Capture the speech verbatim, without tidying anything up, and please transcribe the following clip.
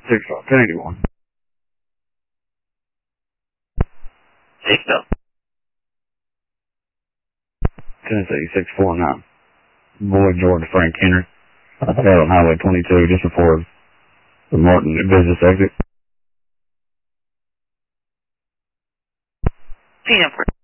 six five, ten eighty-one. Six up. Tennessee, six four nine. Boyd, Georgia, Frank Henry. Out on Highway twenty-two, just before the Martin business exit. P M for